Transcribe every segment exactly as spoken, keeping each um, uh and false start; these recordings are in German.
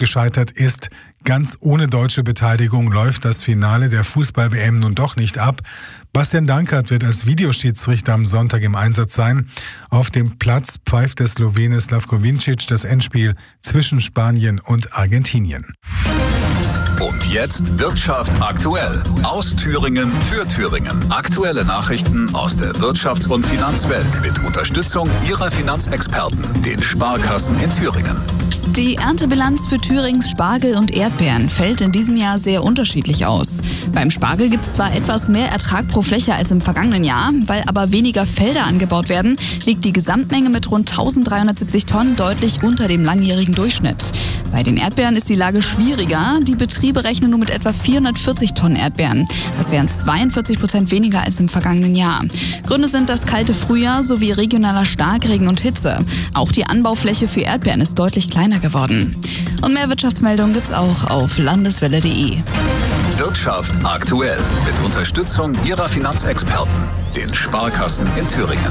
gescheitert ist. Ganz ohne deutsche Beteiligung läuft das Finale der Fußball-W M nun doch nicht ab. Bastian Dankert wird als Videoschiedsrichter am Sonntag im Einsatz sein. Auf dem Platz pfeift der Slowene Slavko Vincic das Endspiel zwischen Spanien und Argentinien. Und jetzt Wirtschaft aktuell. Aus Thüringen für Thüringen. Aktuelle Nachrichten aus der Wirtschafts- und Finanzwelt mit Unterstützung Ihrer Finanzexperten, den Sparkassen in Thüringen. Die Erntebilanz für Thürings Spargel und Erdbeeren fällt in diesem Jahr sehr unterschiedlich aus. Beim Spargel gibt es zwar etwas mehr Ertrag pro Fläche als im vergangenen Jahr, weil aber weniger Felder angebaut werden, liegt die Gesamtmenge mit rund eintausenddreihundertsiebzig Tonnen deutlich unter dem langjährigen Durchschnitt. Bei den Erdbeeren ist die Lage schwieriger. Die Betriebe rechnen nur mit etwa vierhundertvierzig Tonnen Erdbeeren. Das wären zweiundvierzig Prozent weniger als im vergangenen Jahr. Gründe sind das kalte Frühjahr sowie regionaler Starkregen und Hitze. Auch die Anbaufläche für Erdbeeren ist deutlich kleiner geworden. Und mehr Wirtschaftsmeldungen gibt's auch auf landeswelle punkt de. Wirtschaft aktuell mit Unterstützung Ihrer Finanzexperten, den Sparkassen in Thüringen.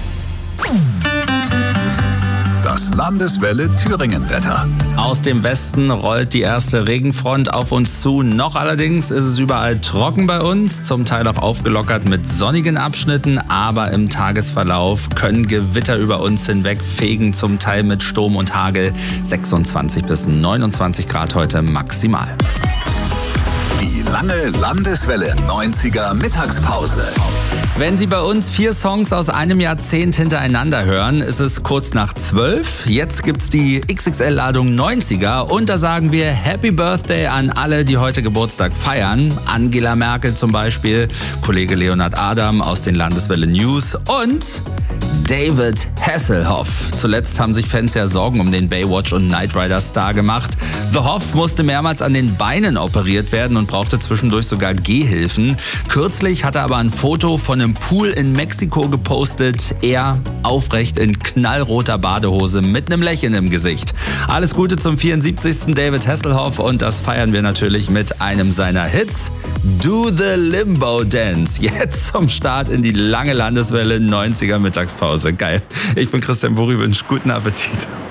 Das Landeswelle Thüringen-Wetter. Aus dem Westen rollt die erste Regenfront auf uns zu. Noch allerdings ist es überall trocken bei uns, zum Teil auch aufgelockert mit sonnigen Abschnitten. Aber im Tagesverlauf können Gewitter über uns hinweg fegen, zum Teil mit Sturm und Hagel. sechsundzwanzig bis neunundzwanzig Grad heute maximal. Die lange Landeswelle neunziger Mittagspause. Wenn Sie bei uns vier Songs aus einem Jahrzehnt hintereinander hören, ist es kurz nach zwölf. Jetzt gibt's die X X L-Ladung neunziger und da sagen wir Happy Birthday an alle, die heute Geburtstag feiern. Angela Merkel zum Beispiel, Kollege Leonhard Adam aus den Landeswelle News und David Hasselhoff. Zuletzt haben sich Fans ja Sorgen um den Baywatch- und Knight Rider-Star gemacht. The Hoff musste mehrmals an den Beinen operiert werden und brauchte zwischendurch sogar Gehhilfen. Kürzlich hat er aber ein Foto von einem Pool in Mexiko gepostet. Er aufrecht in knallroter Badehose mit einem Lächeln im Gesicht. Alles Gute zum vierundsiebzigsten David Hasselhoff und das feiern wir natürlich mit einem seiner Hits. Do the Limbo Dance. Jetzt zum Start in die lange Landeswelle neunziger Mittagspause. Geil. Ich bin Christian Burri, wünsche guten Appetit.